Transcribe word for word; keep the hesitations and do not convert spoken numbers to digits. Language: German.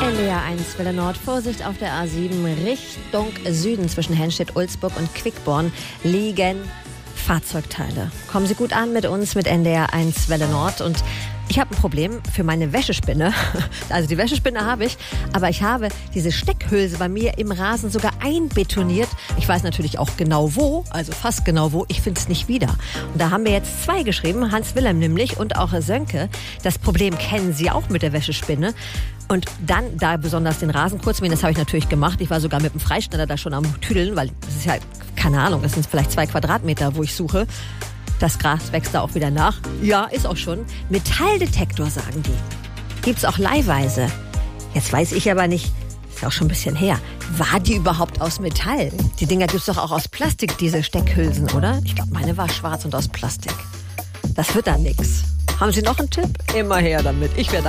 N D R eins Welle Nord. Vorsicht auf der A sieben Richtung Süden zwischen Henstedt-Ulzburg und Quickborn liegen Fahrzeugteile. Kommen Sie gut an mit uns mit N D R eins Welle Nord. Und ich habe ein Problem für meine Wäschespinne. Also die Wäschespinne habe ich, aber ich habe diese Steckhülse bei mir im Rasen sogar einbetoniert. Ich weiß natürlich auch genau wo, also fast genau wo. Ich finde es nicht wieder. Und da haben wir jetzt zwei geschrieben, Hans-Wilhelm nämlich und auch Sönke. Das Problem kennen Sie auch mit der Wäschespinne. Und dann da besonders den Rasen kurz mähen, das habe ich natürlich gemacht. Ich war sogar mit dem Freischneider da schon am Tüdeln, weil das ist ja, keine Ahnung, das sind vielleicht zwei Quadratmeter, wo ich suche. Das Gras wächst da auch wieder nach. Ja, ist auch schon. Metalldetektor, sagen die. Gibt's auch leihweise. Jetzt weiß ich aber nicht, ist ja auch schon ein bisschen her, war die überhaupt aus Metall? Die Dinger gibt's doch auch aus Plastik, diese Steckhülsen, oder? Ich glaube, meine war schwarz und aus Plastik. Das wird dann nix. Haben Sie noch einen Tipp? Immer her damit. Ich werde